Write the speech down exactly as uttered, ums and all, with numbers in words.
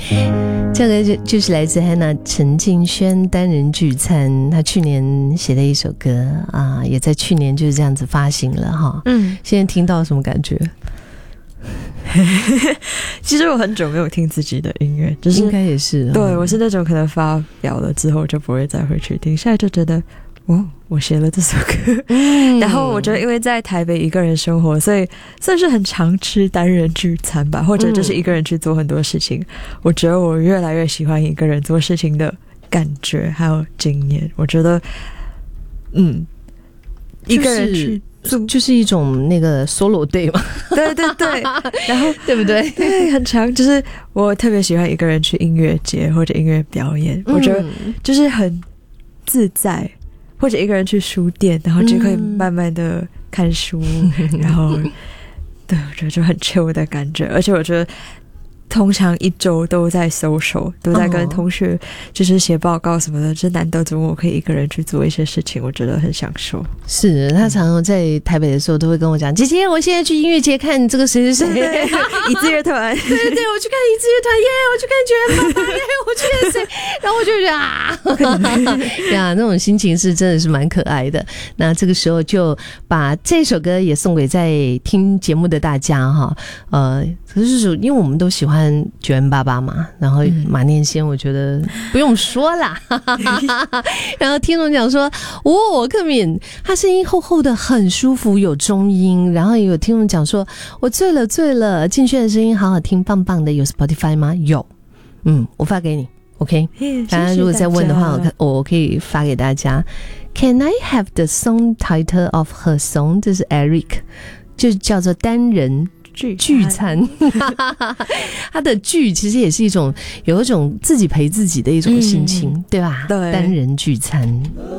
这个就就是来自 Hannah 陈敬轩单人聚餐，他去年写的一首歌啊，也在去年就是这样子发行了哈。嗯，现在听到什么感觉？ 其实我很久没有听自己的音乐，就是应该也是、哦、 对，我是那种可能发表了之后就不会再回去听，现在就觉得哦，我写了这首歌、嗯、然后我觉得因为在台北一个人生活，所以算是很常吃单人聚餐吧，或者就是一个人去做很多事情、嗯、我觉得我越来越喜欢一个人做事情的感觉还有经验，我觉得嗯、就是、一个人去就是一种那个 solo day 嘛， 对对对，然后对不对？ 对，很长。就是我特别喜欢一个人去音乐节或者音乐表演、嗯，我觉得就是很自在，或者一个人去书店，然后就可以慢慢的看书，嗯、然后对，我觉得就很 chill 的感觉，而且我觉得。通常一周都在 social， 都在跟同学就是写报告什么的，就难得周末可以一个人去做一些事情，我觉得很享受。 是他常常在台北的时候都会跟我讲，姐姐我现在去音乐节看这个谁谁谁一字乐团， 对对对，我去看一字乐团耶，我去看九元爸爸耶，我去看谁，然后我就觉得啊呀，那种心情是真的是蛮可爱的。那这个时候就把这首歌也送给在听节目的大家哈，呃，可是因为我们都喜欢九元爸爸嘛，然后马念先我觉得不用说啦然后听众讲说哦，克敏他声音厚厚的很舒服有中音，然后也有听众讲说我醉了醉了，敬轩的声音好好听棒棒的，有 Spotify 吗？有，嗯，我发给你 OK， 大家如果再问的话我我可以发给大家。 Can I have the song title of her song？ 这是 Eric， 就叫做单人聚餐他的聚其实也是一种有一种自己陪自己的一种心情、嗯、对吧？对，单人聚餐。